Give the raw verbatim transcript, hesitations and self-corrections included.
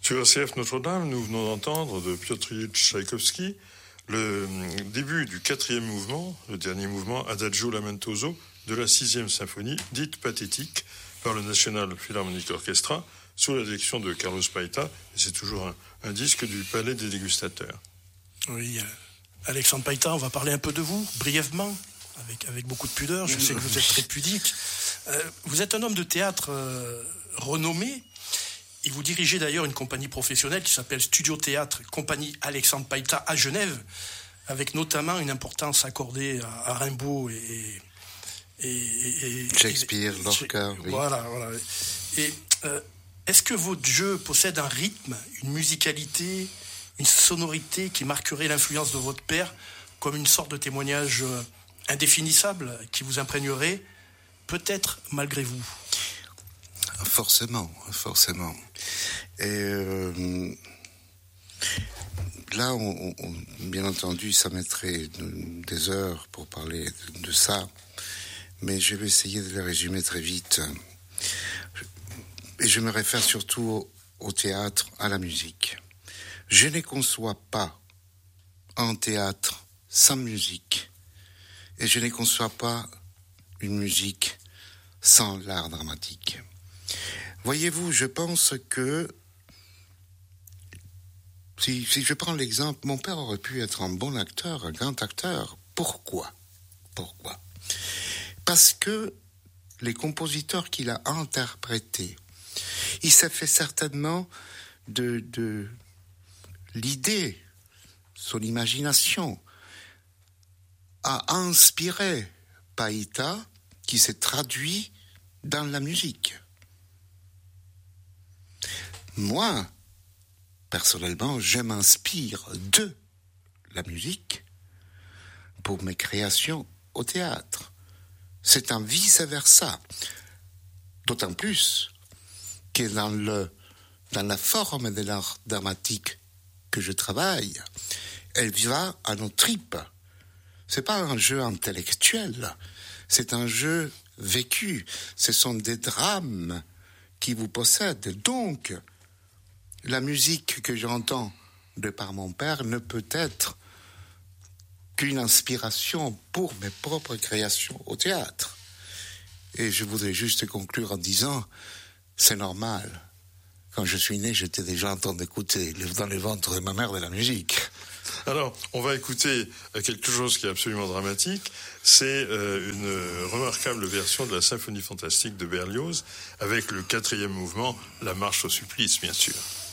Sur R C F Notre-Dame, nous venons d'entendre de Piotr Ilyich Tchaïkovski le début du quatrième mouvement, le dernier mouvement Adagio Lamentoso de la sixième symphonie, dite pathétique, par le National Philharmonic Orchestra, sous la direction de Carlos Paita. Et c'est toujours un, un disque du Palais des Dégustateurs. Oui, euh, Alexandre Paita, on va parler un peu de vous, brièvement, avec, avec beaucoup de pudeur. Je sais que vous êtes très pudique. Euh, vous êtes un homme de théâtre euh, renommé. Et vous dirigez d'ailleurs une compagnie professionnelle qui s'appelle Studio Théâtre, compagnie Alexandre Paita à Genève, avec notamment une importance accordée à, à Rimbaud et, et, et, et Shakespeare, et, Lorca. et, oui. Voilà, voilà. Et euh, est-ce que votre jeu possède un rythme, une musicalité, une sonorité qui marquerait l'influence de votre père comme une sorte de témoignage euh, indéfinissable qui vous imprégnerait, peut-être malgré vous? Forcément, forcément. Et euh, là, on, on, bien entendu, ça mettrait des heures pour parler de ça, mais je vais essayer de le résumer très vite. Et je me réfère surtout au, au théâtre, à la musique. Je ne conçois pas un théâtre sans musique, et je ne conçois pas une musique sans l'art dramatique. Voyez-vous, je pense que, si, si je prends l'exemple, mon père aurait pu être un bon acteur, un grand acteur. Pourquoi? Pourquoi? Parce que les compositeurs qu'il a interprétés, il s'est fait certainement de, de l'idée, son imagination, a inspiré Paita, qui s'est traduit dans la musique. Moi, personnellement, je m'inspire de la musique pour mes créations au théâtre. C'est un vice-versa. D'autant plus que dans, le, dans la forme de l'art dramatique que je travaille, elle va à nos tripes. C'est pas un jeu intellectuel, c'est un jeu vécu. Ce sont des drames qui vous possèdent. Donc, la musique que j'entends de par mon père ne peut être qu'une inspiration pour mes propres créations au théâtre. Et je voudrais juste conclure en disant, c'est normal. Quand je suis né, j'étais déjà en train d'écouter dans le ventre de ma mère de la musique. Alors, on va écouter quelque chose qui est absolument dramatique. C'est euh, une remarquable version de la symphonie fantastique de Berlioz, avec le quatrième mouvement, la marche au supplice, bien sûr.